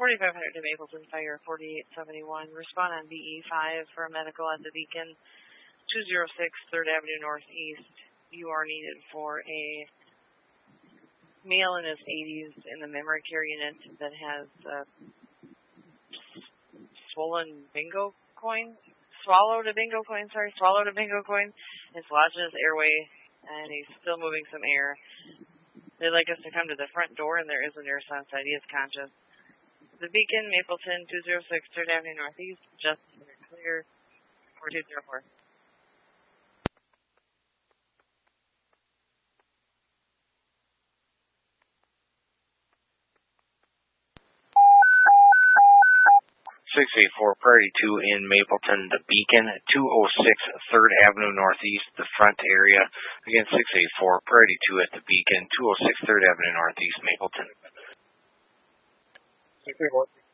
4500 to Mapleton Fire, 4871. Respond on BE5 for a medical at the Beacon, 206 3rd Avenue Northeast. You are needed for a male in his 80s in the memory care unit that has swallowed a bingo coin. It's lodged in his airway, and he's still moving some air. They'd like us to come to the front door, and there is a nurse on site. He is conscious. The Beacon, Mapleton, 206 3rd Avenue Northeast, just clear, 4204. 684 Priority 2 in Mapleton, the Beacon, 206 3rd Avenue Northeast, the front area. Again, 684 Priority 2 at the Beacon, 206 3rd Avenue Northeast, Mapleton. 684.